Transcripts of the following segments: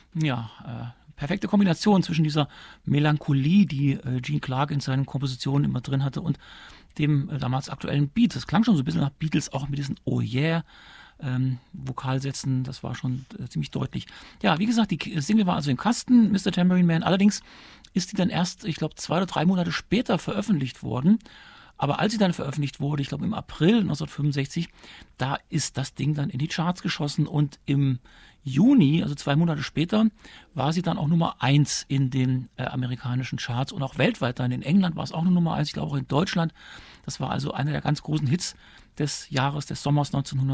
Ja, perfekte Kombination zwischen dieser Melancholie, die Gene Clark in seinen Kompositionen immer drin hatte, und dem damals aktuellen Beat. Das klang schon so ein bisschen nach Beatles, auch mit diesen Oh yeah Vokalsätzen, das war schon ziemlich deutlich. Ja, wie gesagt, die Single war also im Kasten, Mr. Tambourine Man. Allerdings ist die dann erst, ich glaube, 2 oder 3 Monate später veröffentlicht worden. Aber als sie dann veröffentlicht wurde, ich glaube im April 1965, da ist das Ding dann in die Charts geschossen, und im Juni, also 2 Monate später, war sie dann auch Nummer 1 in den amerikanischen Charts und auch weltweit dann. In England war es auch eine Nummer 1, ich glaube auch in Deutschland. Das war also einer der ganz großen Hits des Jahres, des Sommers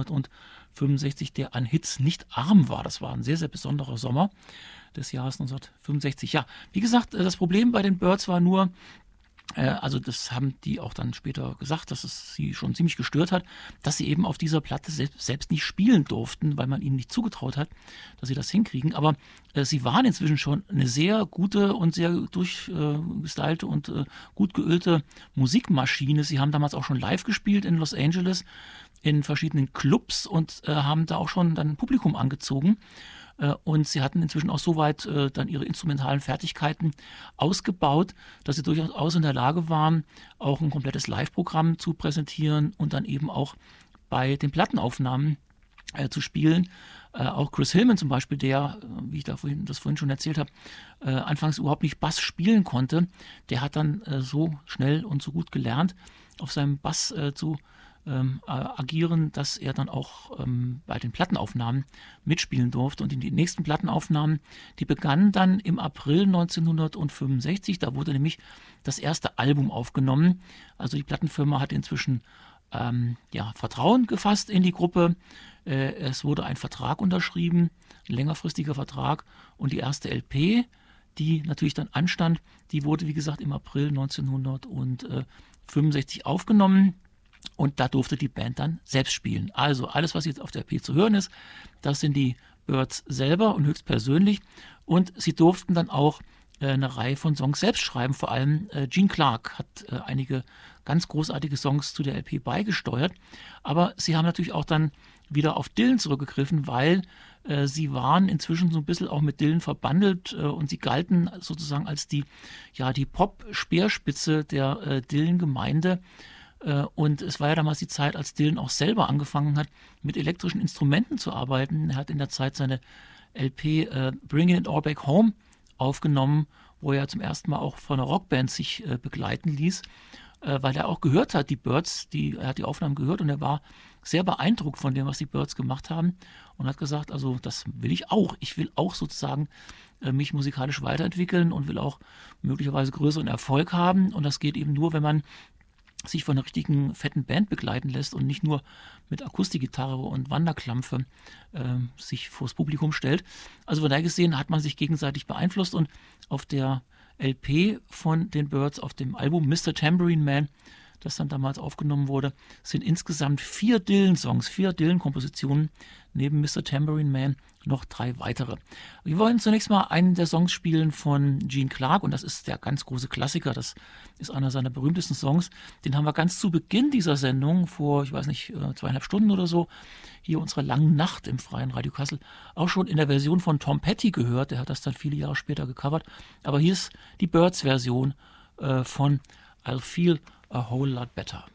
1965, der an Hits nicht arm war. Das war ein sehr, sehr besonderer Sommer des Jahres 1965. Ja, wie gesagt, das Problem bei den Byrds war nur, also das haben die auch dann später gesagt, dass es sie schon ziemlich gestört hat, dass sie eben auf dieser Platte selbst nicht spielen durften, weil man ihnen nicht zugetraut hat, dass sie das hinkriegen. Aber sie waren inzwischen schon eine sehr gute und sehr durchgestylte und gut geölte Musikmaschine. Sie haben damals auch schon live gespielt in Los Angeles in verschiedenen Clubs und haben da auch schon dann ein Publikum angezogen. Und sie hatten inzwischen auch soweit dann ihre instrumentalen Fertigkeiten ausgebaut, dass sie durchaus in der Lage waren, auch ein komplettes Live-Programm zu präsentieren und dann eben auch bei den Plattenaufnahmen zu spielen. Auch Chris Hillman zum Beispiel, der, wie ich das vorhin schon erzählt habe, anfangs überhaupt nicht Bass spielen konnte, der hat dann so schnell und so gut gelernt, auf seinem Bass zu agieren, dass er dann auch bei den Plattenaufnahmen mitspielen durfte. Und in die nächsten Plattenaufnahmen, die begannen dann im April 1965. Da wurde nämlich das erste Album aufgenommen. Also die Plattenfirma hat inzwischen Vertrauen gefasst in die Gruppe. Es wurde ein Vertrag unterschrieben, ein längerfristiger Vertrag. Und die erste LP, die natürlich dann anstand, die wurde, wie gesagt, im April 1965 aufgenommen. Und da durfte die Band dann selbst spielen. Also alles, was jetzt auf der EP zu hören ist, das sind die Byrds selber und höchstpersönlich. Und sie durften dann auch eine Reihe von Songs selbst schreiben. Vor allem Gene Clark hat einige ganz großartige Songs zu der LP beigesteuert. Aber sie haben natürlich auch dann wieder auf Dylan zurückgegriffen, weil sie waren inzwischen so ein bisschen auch mit Dylan verbandelt und sie galten sozusagen als die Pop-Speerspitze der Dylan-Gemeinde. Und es war ja damals die Zeit, als Dylan auch selber angefangen hat, mit elektrischen Instrumenten zu arbeiten. Er hat in der Zeit seine LP Bringing It All Back Home aufgenommen, wo er zum ersten Mal auch von einer Rockband sich begleiten ließ, weil er auch gehört hat, die Byrds, er hat die Aufnahmen gehört und er war sehr beeindruckt von dem, was die Byrds gemacht haben und hat gesagt, also das will ich auch. Ich will auch sozusagen mich musikalisch weiterentwickeln und will auch möglicherweise größeren Erfolg haben. Und das geht eben nur, wenn man sich von einer richtigen fetten Band begleiten lässt und nicht nur mit Akustikgitarre und Wanderklampfe sich vors Publikum stellt. Also von daher gesehen hat man sich gegenseitig beeinflusst und auf der LP von den Byrds, auf dem Album Mr. Tambourine Man, das dann damals aufgenommen wurde, sind insgesamt 4 Dylan-Songs, 4 Dylan-Kompositionen, neben Mr. Tambourine Man noch 3 weitere. Wir wollen zunächst mal einen der Songs spielen von Gene Clark und das ist der ganz große Klassiker, das ist einer seiner berühmtesten Songs. Den haben wir ganz zu Beginn dieser Sendung, vor, ich weiß nicht, 2,5 Stunden oder so, hier unserer langen Nacht im Freien Radio Kassel, auch schon in der Version von Tom Petty gehört, der hat das dann viele Jahre später gecovert, aber hier ist die Byrds-Version von I'll Feel a Whole Lot Better.